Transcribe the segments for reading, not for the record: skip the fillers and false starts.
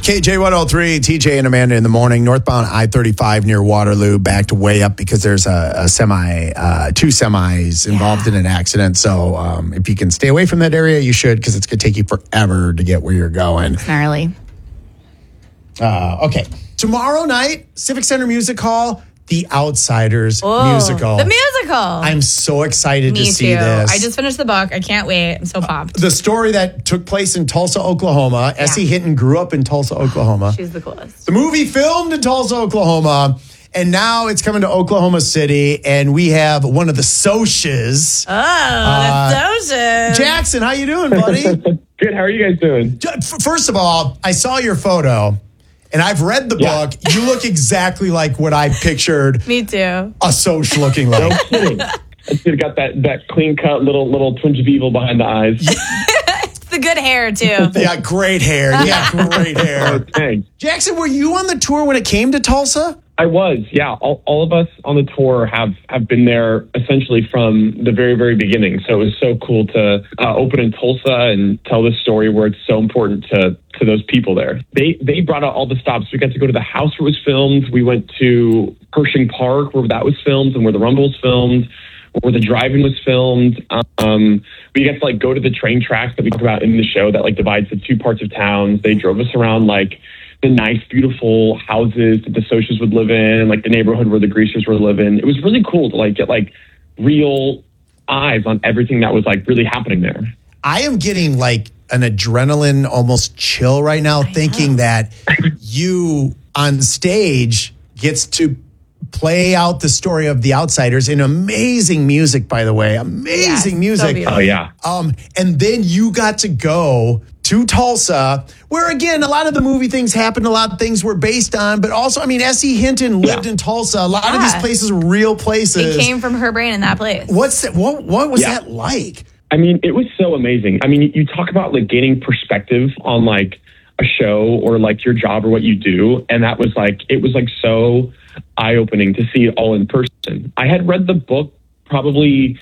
KJ103, TJ and Amanda in the morning, northbound I-35 near Waterloo, backed way up because there's two semis involved in an accident. So if you can stay away from that area, you should, because it's going to take you forever to get where you're going. Gnarly. Okay. Tomorrow night, Civic Center Music Hall, The Outsiders musical. The musical. I'm so excited to see too. this. I just finished the book. I can't wait. I'm so pumped. The story that took place in Tulsa, Oklahoma. Essie Hinton grew up in Tulsa, Oklahoma. She's the coolest. The movie filmed in Tulsa, Oklahoma. And now it's coming to Oklahoma City, and we have one of the Socs. The Socs. Jackson, how you doing, buddy? Good. How are you guys doing? First of all, I saw your photo, and I've read the book. You look exactly like what I pictured. Me too. A Soc looking like. No kidding. It's got that clean cut little twinge of evil behind the eyes. The good hair too. Yeah, great hair. Great hair. Oh, thanks. Jackson, were you on the tour when it came to Tulsa? I was, yeah. All of us on the tour have been there essentially from the very, very beginning. So it was so cool to open in Tulsa and tell this story where it's so important to those people there. They brought out all the stops. We got to go to the house where it was filmed. We went to Pershing Park where that was filmed and where the Rumble was filmed, where the drive-in was filmed. We got to go to the train tracks that we talk about in the show that divides the two parts of towns. They drove us around the nice, beautiful houses that the Socs would live in, the neighborhood where the Greasers were living. It was really cool to get real eyes on everything that was really happening there. I am getting an adrenaline almost chill right now, thinking that you on stage gets to play out the story of The Outsiders in amazing music, by the way. Amazing music. So yeah. And then you got to go to Tulsa, where, again, a lot of the movie things happened, a lot of things were based on, but also, Essie Hinton lived in Tulsa. A lot of these places were real places. It came from her brain in that place. What was that like? It was so amazing. You talk about gaining perspective on a show or your job or what you do. And that was it was so eye-opening to see it all in person. I had read the book probably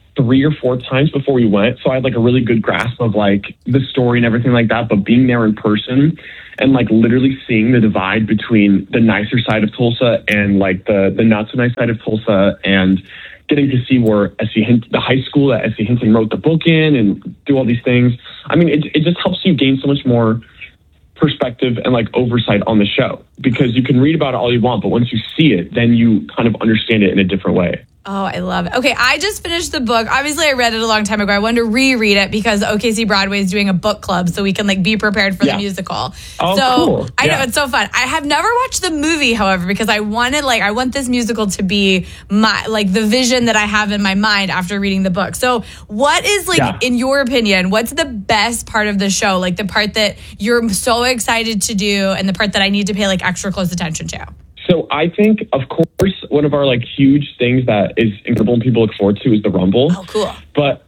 3 or 4 times before we went. So I had a really good grasp of the story and everything like that. But being there in person and literally seeing the divide between the nicer side of Tulsa and the not so nice side of Tulsa, and getting to see where Essie Hinton, the high school that Essie Hinton wrote the book in, and do all these things. It just helps you gain so much more perspective and oversight on the show, because you can read about it all you want, but once you see it, then you kind of understand it in a different way. Oh, I love it. Okay, I just finished the book. Obviously, I read it a long time ago. I wanted to reread it because OKC Broadway is doing a book club, so we can be prepared for the musical. Oh, so cool. I know it's so fun. I have never watched the movie, however, because I wanted I want this musical to be my the vision that I have in my mind after reading the book. So, what is in your opinion, what's the best part of the show? The part that you're so excited to do, and the part that I need to pay extra close attention to? So I think, of course, one of our huge things that is incredible and people look forward to is the Rumble. Oh, cool. But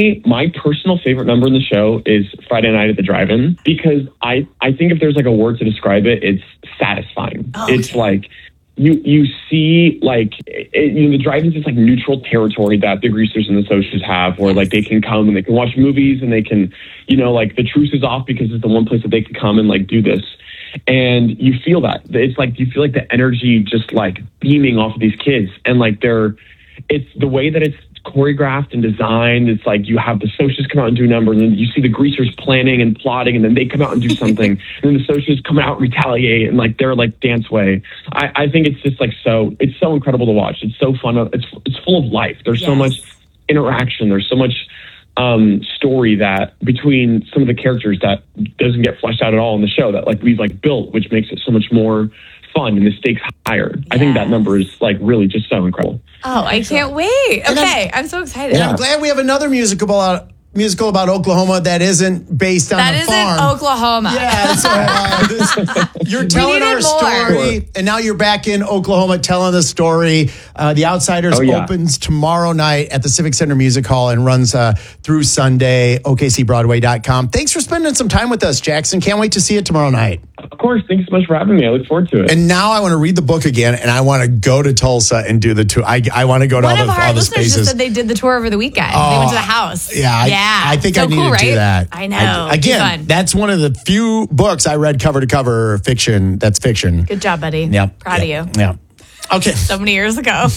my personal favorite number in the show is Friday Night at the Drive-In, because I think if there's a word to describe it, it's satisfying. Oh, okay. It's you see the drive-in's just neutral territory that the Greasers and the Socs have, where they can come and they can watch movies, and they can the truce is off because it's the one place that they can come and do this. And you feel that. It's you feel the energy just beaming off of these kids. And it's the way that it's choreographed and designed. It's you have the Socs come out and do numbers, and then you see the Greasers planning and plotting, and then they come out and do something. And then the Socs come out and retaliate, and their dance way. I think it's just it's so incredible to watch. It's so fun. It's full of life. There's so much interaction. There's so much story that between some of the characters that doesn't get fleshed out at all in the show that we've built, which makes it so much more fun and the stakes higher. Yeah. I think that number is really just so incredible. Oh, I can't wait. Okay, I'm so excited. And I'm glad we have another musical about Oklahoma that isn't based on a farm. That isn't Oklahoma. Yeah, so you're telling our story, and now you're back in Oklahoma telling the story. The Outsiders opens tomorrow night at the Civic Center Music Hall and runs through Sunday, OKCBroadway.com. Thanks for spending some time with us, Jackson. Can't wait to see it tomorrow night. Of course. Thanks so much for having me. I look forward to it. And now I want to read the book again, and I want to go to Tulsa and do the tour. I want to go to all the spaces. One of our listeners just said they did the tour over the weekend. They went to the house. Yeah. Yeah. I think I need to do that. I know. Again, that's one of the few books I read cover to cover fiction. That's fiction. Good job, buddy. Yep. Proud of you. Yeah. Okay. So many years ago.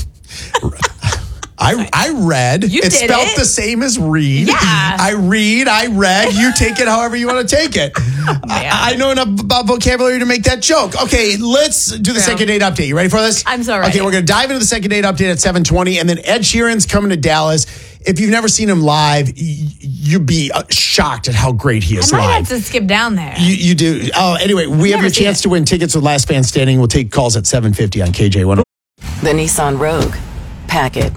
I read. It's spelled the same as read. Yeah. I read. You take it however you want to take it. I know enough about vocabulary to make that joke. Okay, let's do the second date update. You ready for this? I'm so ready. Okay, we're going to dive into the second date update at 7:20, and then Ed Sheeran's coming to Dallas. If you've never seen him live, you'd be shocked at how great he is live. I might live. have to skip down there. You do. Oh, anyway, we have your chance to win tickets with Last Fan Standing. We'll take calls at 7:50 on KJ1. The Nissan Rogue. Pack it.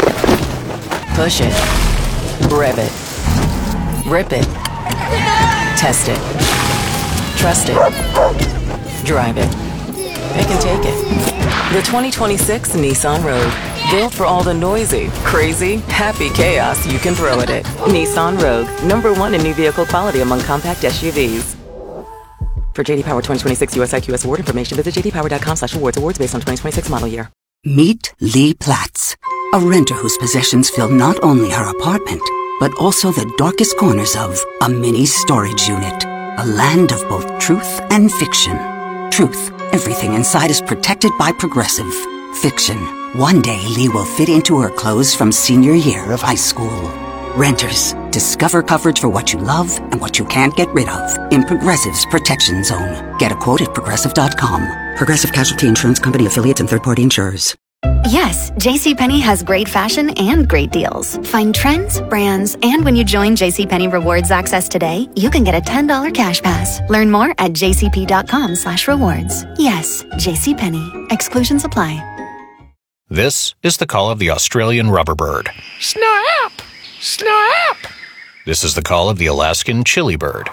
Push it. Rev it. Rip it. Test it. Trust it. Drive it. Pick and take it. The 2026 Nissan Rogue. Built for all the noisy, crazy, happy chaos you can throw at it. Nissan Rogue. #1 in new vehicle quality among compact SUVs. For JD Power 2026 US IQS award information, visit jdpower.com/awards. Awards based on 2026 model year. Meet Lee Platts, a renter whose possessions fill not only her apartment, but also the darkest corners of a mini storage unit. A land of both truth and fiction. Truth, everything inside is protected by Progressive. Fiction, one day Lee will fit into her clothes from senior year of high school. Renters, discover coverage for what you love and what you can't get rid of in Progressive's Protection Zone. Get a quote at Progressive.com. Progressive Casualty Insurance Company affiliates and third-party insurers. Yes, JCPenney has great fashion and great deals. Find trends, brands, and when you join JCPenney Rewards Access today, you can get a $10 cash pass. Learn more at jcp.com/rewards. Yes, JCPenney. Exclusions apply. This is the call of the Australian rubber bird. Snap! Snap! This is the call of the Alaskan chili bird.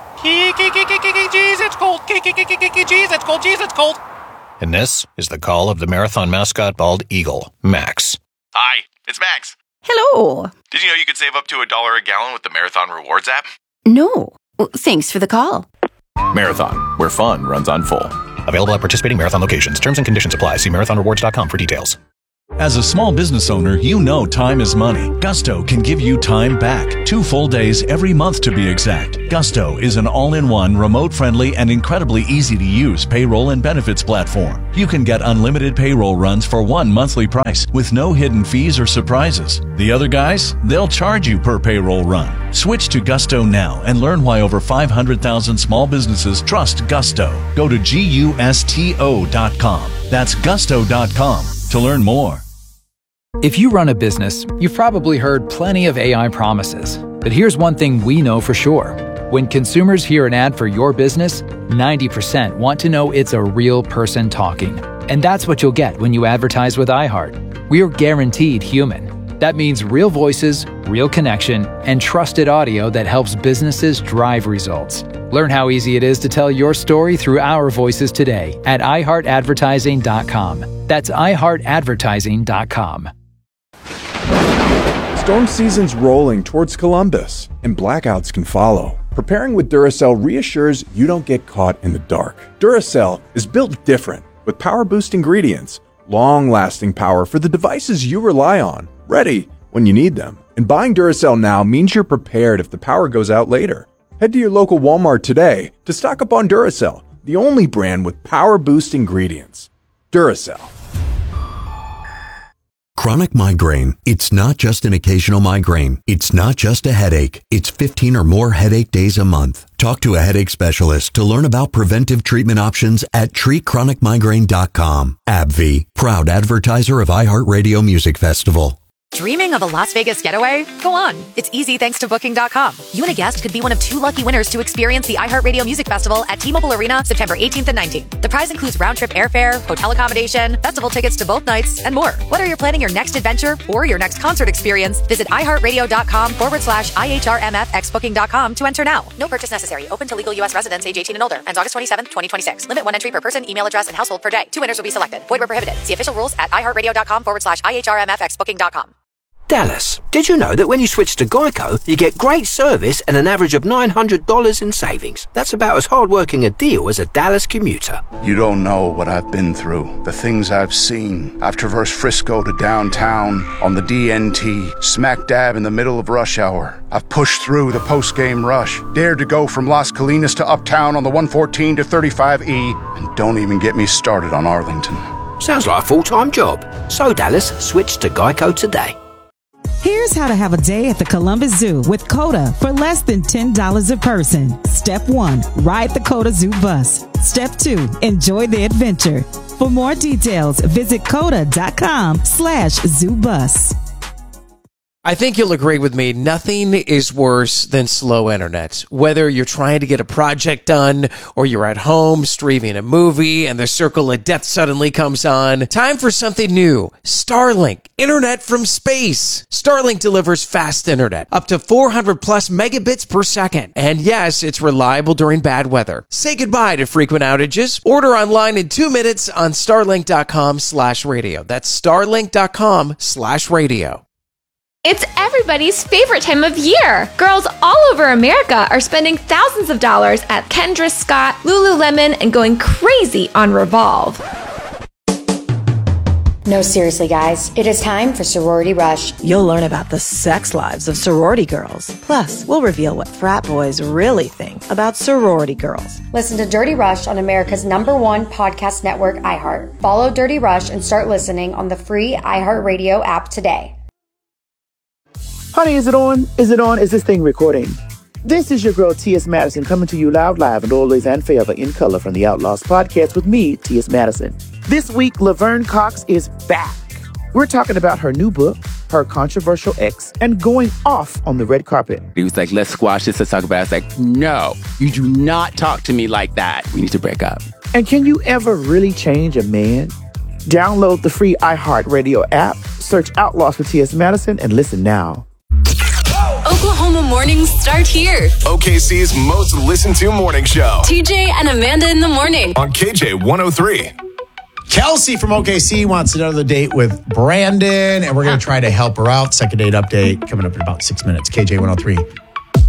Jeez, it's cold. Jeez, it's cold. Jeez, it's cold. And this is the call of the marathon mascot bald eagle, Max. Hi, it's Max. Hello. Did you know you could save up to $1 a gallon with the Marathon Rewards app? No. Well, thanks for the call. Marathon, where fun runs on full. Available at participating Marathon locations. Terms and conditions apply. See marathonrewards.com for details. As a small business owner, you know time is money. Gusto can give you time back. 2 full days every month to be exact. Gusto is an all-in-one, remote-friendly, and incredibly easy-to-use payroll and benefits platform. You can get unlimited payroll runs for one monthly price with no hidden fees or surprises. The other guys, they'll charge you per payroll run. Switch to Gusto now and learn why over 500,000 small businesses trust Gusto. Go to GUSTO.com. That's Gusto.com to learn more. If you run a business, you've probably heard plenty of AI promises. But here's one thing we know for sure. When consumers hear an ad for your business, 90% want to know it's a real person talking. And that's what you'll get when you advertise with iHeart. We're guaranteed human. That means real voices, real connection, and trusted audio that helps businesses drive results. Learn how easy it is to tell your story through our voices today at iHeartAdvertising.com. That's iHeartAdvertising.com. Storm season's rolling towards Columbus, and blackouts can follow. Preparing with Duracell reassures you don't get caught in the dark. Duracell is built different, with power-boost ingredients, long-lasting power for the devices you rely on, ready when you need them. And buying Duracell now means you're prepared if the power goes out later. Head to your local Walmart today to stock up on Duracell, the only brand with power-boost ingredients. Duracell. Chronic migraine. It's not just an occasional migraine. It's not just a headache. It's 15 or more headache days a month. Talk to a headache specialist to learn about preventive treatment options at treatchronicmigraine.com. AbbVie, proud advertiser of iHeartRadio Music Festival. Dreaming of a Las Vegas getaway? Go on. It's easy thanks to Booking.com. You and a guest could be one of 2 lucky winners to experience the iHeartRadio Music Festival at T-Mobile Arena September 18th and 19th. The prize includes round-trip airfare, hotel accommodation, festival tickets to both nights, and more. Whether you're planning your next adventure or your next concert experience, visit iHeartRadio.com/IHRMFXBooking.com to enter now. No purchase necessary. Open to legal U.S. residents age 18 and older. Ends August 27th, 2026. Limit 1 entry per person, email address, and household per day. 2 winners will be selected. Void where prohibited. See official rules at iHeartRadio.com/IHRMFXBooking.com. Dallas, did you know that when you switch to Geico, you get great service and an average of $900 in savings? That's about as hard-working a deal as a Dallas commuter. You don't know what I've been through, the things I've seen. I've traversed Frisco to downtown on the DNT, smack dab in the middle of rush hour. I've pushed through the post-game rush, dared to go from Las Colinas to Uptown on the 114 to 35E, and don't even get me started on Arlington. Sounds like a full-time job. So Dallas, switch to Geico today. Here's how to have a day at the Columbus Zoo with COTA for less than $10 a person. Step 1, ride the COTA Zoo bus. Step 2, enjoy the adventure. For more details, visit COTA.com/zoobus. I think you'll agree with me. Nothing is worse than slow internet. Whether you're trying to get a project done or you're at home streaming a movie and the circle of death suddenly comes on. Time for something new. Starlink. Internet from space. Starlink delivers fast internet. Up to 400 plus megabits per second. And yes, it's reliable during bad weather. Say goodbye to frequent outages. Order online in 2 minutes on starlink.com/radio. That's starlink.com/radio. It's everybody's favorite time of year. Girls all over America are spending thousands of dollars at Kendra Scott, Lululemon, and going crazy on Revolve. No, seriously, guys. It is time for Sorority Rush. You'll learn about the sex lives of sorority girls. Plus, we'll reveal what frat boys really think about sorority girls. Listen to Dirty Rush on America's #1 podcast network, iHeart. Follow Dirty Rush and start listening on the free iHeartRadio app today. Honey, is it on? Is it on? Is this thing recording? This is your girl, T.S. Madison, coming to you loud, live, and always and forever in color from the Outlaws podcast with me, T.S. Madison. This week, Laverne Cox is back. We're talking about her new book, her controversial ex, and going off on the red carpet. He was like, let's squash this, let's talk about it. I was like, no, you do not talk to me like that. We need to break up. And can you ever really change a man? Download the free iHeartRadio app, search Outlaws with T.S. Madison, and listen now. Oklahoma mornings start here. OKC's most listened to morning show. TJ and Amanda in the morning. On KJ 103. Kelsey from OKC wants another date with Brandon, and we're going to try to help her out. Second date update coming up in about 6 minutes. KJ 103.